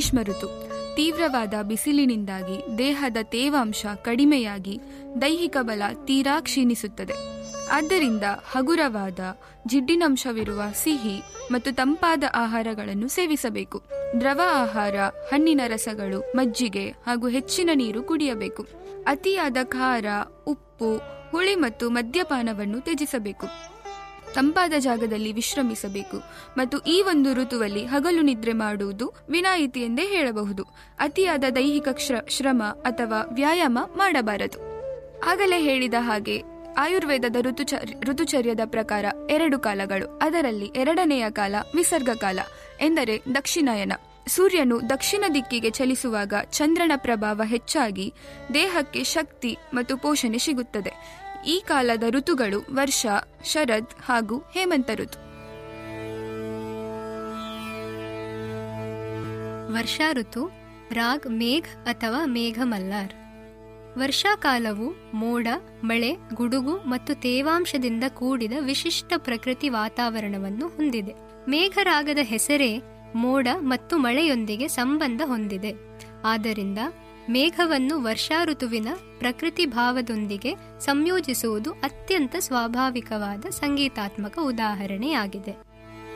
ಗ್ರೀಷ್ಮ ಋತು. ತೀವ್ರವಾದ ಬಿಸಿಲಿನಿಂದಾಗಿ ದೇಹದ ತೇವಾಂಶ ಕಡಿಮೆಯಾಗಿ ದೈಹಿಕ ಬಲ ತೀರಾ ಕ್ಷೀಣಿಸುತ್ತದೆ. ಆದ್ದರಿಂದ ಹಗುರವಾದ ಜಿಡ್ಡಿನಂಶವಿರುವ ಸಿಹಿ ಮತ್ತು ತಂಪಾದ ಆಹಾರಗಳನ್ನು ಸೇವಿಸಬೇಕು. ದ್ರವ ಆಹಾರ, ಹಣ್ಣಿನ ರಸಗಳು, ಮಜ್ಜಿಗೆ ಹಾಗೂ ಹೆಚ್ಚಿನ ನೀರು ಕುಡಿಯಬೇಕು. ಅತಿಯಾದ ಖಾರ, ಉಪ್ಪು, ಹುಳಿ ಮತ್ತು ಮದ್ಯಪಾನವನ್ನು ತ್ಯಜಿಸಬೇಕು. ತಂಪಾದ ಜಾಗದಲ್ಲಿ ವಿಶ್ರಮಿಸಬೇಕು ಮತ್ತು ಈ ಒಂದು ಋತುವಲ್ಲಿ ಹಗಲು ನಿದ್ರೆ ಮಾಡುವುದು ವಿನಾಯಿತಿ ಎಂದೇ ಹೇಳಬಹುದು. ಅತಿಯಾದ ದೈಹಿಕ ಶ್ರಮ ಅಥವಾ ವ್ಯಾಯಾಮ ಮಾಡಬಾರದು. ಆಗಲೇ ಹೇಳಿದ ಹಾಗೆ ಆಯುರ್ವೇದದ ಋತುಚರ್ಯದ ಪ್ರಕಾರ 2 ಕಾಲಗಳು. ಅದರಲ್ಲಿ 2ನೆಯ ಕಾಲ ವಿಸರ್ಗ ಕಾಲ, ಎಂದರೆ ದಕ್ಷಿಣಾಯನ. ಸೂರ್ಯನು ದಕ್ಷಿಣ ದಿಕ್ಕಿಗೆ ಚಲಿಸುವಾಗ ಚಂದ್ರನ ಪ್ರಭಾವ ಹೆಚ್ಚಾಗಿ ದೇಹಕ್ಕೆ ಶಕ್ತಿ ಮತ್ತು ಪೋಷಣೆ ಸಿಗುತ್ತದೆ. ಈ ಕಾಲದ ಋತುಗಳು ವರ್ಷ, ಶರದ್ ಹಾಗೂ ಹೇಮಂತ ಋತು. ವರ್ಷಾ ಋತು ರಾಗ್ ಮೇಘ ಅಥವಾ ಮೇಘ ಮಲ್ಲಾರ್. ವರ್ಷಾಕಾಲವು ಮೋಡ, ಮಳೆ, ಗುಡುಗು ಮತ್ತು ತೇವಾಂಶದಿಂದ ಕೂಡಿದ ವಿಶಿಷ್ಟ ಪ್ರಕೃತಿ ವಾತಾವರಣವನ್ನು ಹೊಂದಿದೆ. ಮೇಘರಾಗದ ಹೆಸರೇ ಮೋಡ ಮತ್ತು ಮಳೆಯೊಂದಿಗೆ ಸಂಬಂಧ ಹೊಂದಿದೆ. ಆದ್ದರಿಂದ ಮೇಘವನ್ನು ವರ್ಷಾ ಋತುವಿನ ಪ್ರಕೃತಿ ಭಾವದೊಂದಿಗೆ ಸಂಯೋಜಿಸುವುದು ಅತ್ಯಂತ ಸ್ವಾಭಾವಿಕವಾದ ಸಂಗೀತಾತ್ಮಕ ಉದಾಹರಣೆಯಾಗಿದೆ.